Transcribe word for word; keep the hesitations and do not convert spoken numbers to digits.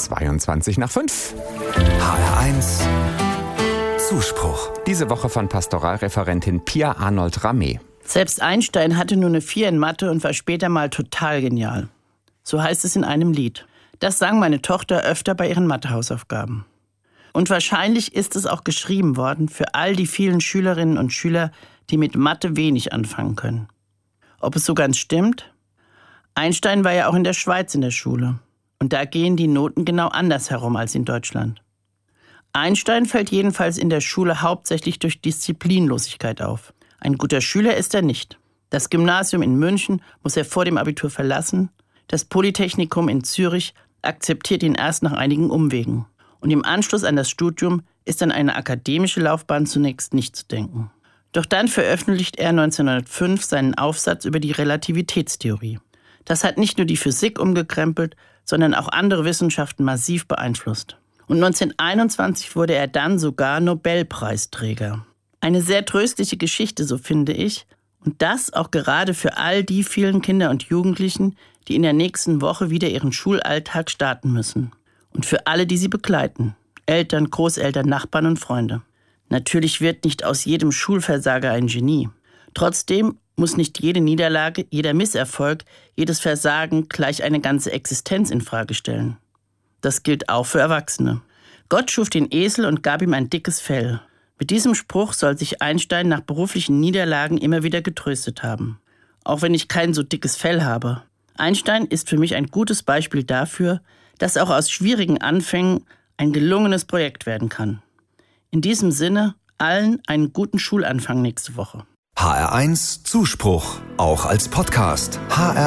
zweiundzwanzig nach fünf. H R eins Zuspruch. Diese Woche von Pastoralreferentin Pia Arnold-Rameh. Selbst Einstein hatte nur eine vier in Mathe und war später mal total genial. So heißt es in einem Lied. Das sang meine Tochter öfter bei ihren Mathehausaufgaben. Und wahrscheinlich ist es auch geschrieben worden für all die vielen Schülerinnen und Schüler, die mit Mathe wenig anfangen können. Ob es so ganz stimmt? Einstein war ja auch in der Schweiz in der Schule. Und da gehen die Noten genau anders herum als in Deutschland. Einstein fällt jedenfalls in der Schule hauptsächlich durch Disziplinlosigkeit auf. Ein guter Schüler ist er nicht. Das Gymnasium in München muss er vor dem Abitur verlassen. Das Polytechnikum in Zürich akzeptiert ihn erst nach einigen Umwegen. Und im Anschluss an das Studium ist an eine akademische Laufbahn zunächst nicht zu denken. Doch dann veröffentlicht er neunzehnhundertfünf seinen Aufsatz über die Relativitätstheorie. Das hat nicht nur die Physik umgekrempelt, sondern auch andere Wissenschaften massiv beeinflusst. Und neunzehnhunderteinundzwanzig wurde er dann sogar Nobelpreisträger. Eine sehr tröstliche Geschichte, so finde ich. Und das auch gerade für all die vielen Kinder und Jugendlichen, die in der nächsten Woche wieder ihren Schulalltag starten müssen. Und für alle, die sie begleiten. Eltern, Großeltern, Nachbarn und Freunde. Natürlich wird nicht aus jedem Schulversager ein Genie. Trotzdem muss nicht jede Niederlage, jeder Misserfolg, jedes Versagen gleich eine ganze Existenz in Frage stellen. Das gilt auch für Erwachsene. Gott schuf den Esel und gab ihm ein dickes Fell. Mit diesem Spruch soll sich Einstein nach beruflichen Niederlagen immer wieder getröstet haben. Auch wenn ich kein so dickes Fell habe. Einstein ist für mich ein gutes Beispiel dafür, dass auch aus schwierigen Anfängen ein gelungenes Projekt werden kann. In diesem Sinne, allen einen guten Schulanfang nächste Woche. H R eins Zuspruch, auch als Podcast. H R